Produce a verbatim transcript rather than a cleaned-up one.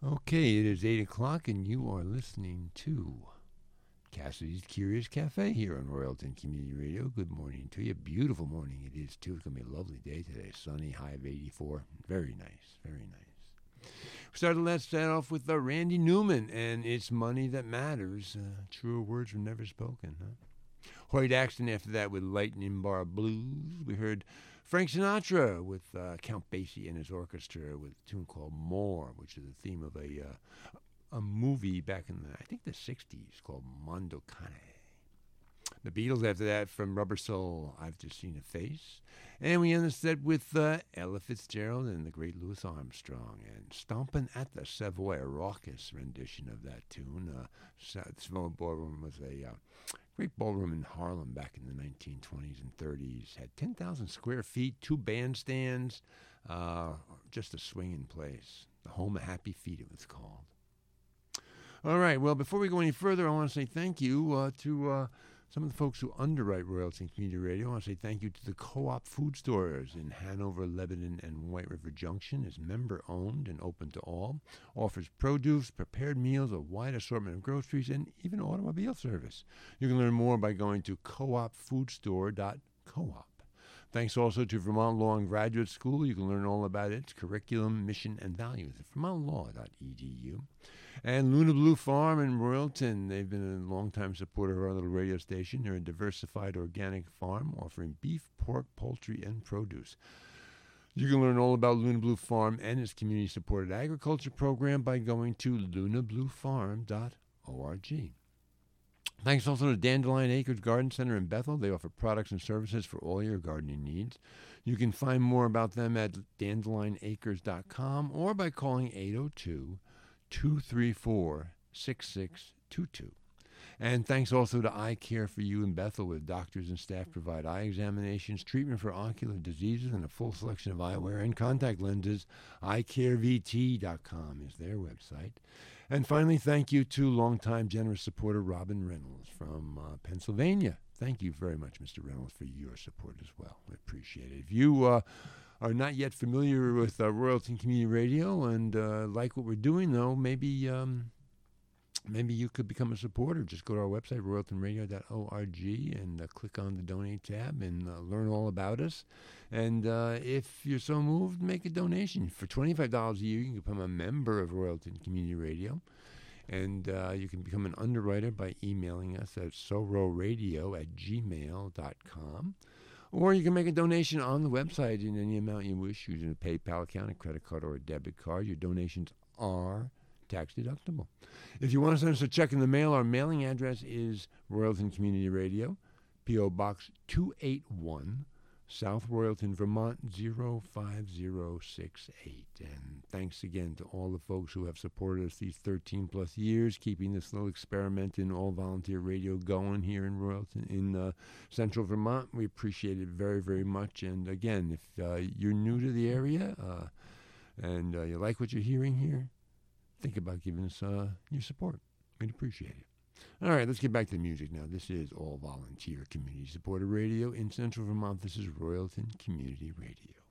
Okay, it is eight o'clock, and you are listening to Cassidy's Curious Cafe here on Royalton Community Radio. Good morning to you. Beautiful morning it is, too. It's going to be a lovely day today. Sunny, high of eighty-four. Very nice, very nice. We started last set off with uh, Randy Newman, and It's Money That Matters. Uh, truer words were never spoken, huh? Hoyt Axton after that with Lightning Bar Blues. We heard Frank Sinatra with uh, Count Basie and his orchestra with a tune called More, which is the theme of a uh, a movie back in the, I think, the sixties called Mondo Cane. The Beatles after that from Rubber Soul, I've Just Seen a Face. And we end the set with uh, Ella Fitzgerald and the great Louis Armstrong and Stompin' at the Savoy, a raucous rendition of that tune. Uh, Savoy Ballroom was a uh, great ballroom in Harlem back in the nineteen twenties and thirties. Had ten thousand square feet, two bandstands, uh, just a swinging place. The Home of Happy Feet, it was called. All right, well, before we go any further, I want to say thank you uh, to uh, some of the folks who underwrite Royalton Community Radio. I want to say thank you to the Co-op food stores in Hanover, Lebanon, and White River Junction. Is member-owned and open to all. Offers produce, prepared meals, a wide assortment of groceries, and even automobile service. You can learn more by going to co op food store dot coop. Thanks also to Vermont Law and Graduate School. You can learn all about its curriculum, mission, and values at vermont law dot e d u. And Luna Blue Farm in Royalton. They've been a longtime supporter of our little radio station. They're a diversified organic farm offering beef, pork, poultry, and produce. You can learn all about Luna Blue Farm and its community-supported agriculture program by going to luna blue farm dot org. Thanks also to Dandelion Acres Garden Center in Bethel. They offer products and services for all your gardening needs. You can find more about them at dandelion acres dot com or by calling eight oh two, two three four, six six two two. And thanks also to Eye Care for You in Bethel, where doctors and staff provide eye examinations, treatment for ocular diseases, and a full selection of eyewear and contact lenses. eye care v t dot com is their website. And finally, thank you to longtime generous supporter Robin Reynolds from uh, Pennsylvania. Thank you very much, Mister Reynolds, for your support as well. We appreciate it. If you uh, are not yet familiar with uh, Royalton Community Radio and uh, like what we're doing, though, maybe... Um, Maybe you could become a supporter. Just go to our website, royalton radio dot org, and uh, click on the Donate tab and uh, learn all about us. And uh, if you're so moved, make a donation. For twenty-five dollars a year, you can become a member of Royalton Community Radio. And uh, you can become an underwriter by emailing us at sororadio at gmail dot com. Or you can make a donation on the website in any amount you wish, using a PayPal account, a credit card, or a debit card. Your donations are tax deductible. If you want to send us a check in the mail, our mailing address is Royalton Community Radio, P O. Box two eighty-one, South Royalton, Vermont zero five zero six eight. And thanks again to all the folks who have supported us these thirteen plus years, keeping this little experiment in all volunteer radio going here in Royalton, in uh, central Vermont. We appreciate it very, very much. And again, if uh, you're new to the area uh, and uh, you like what you're hearing here, think about giving us uh, your support. We'd appreciate it. All right, let's get back to the music now. This is all volunteer community supported radio in Central Vermont. This is Royalton Community Radio.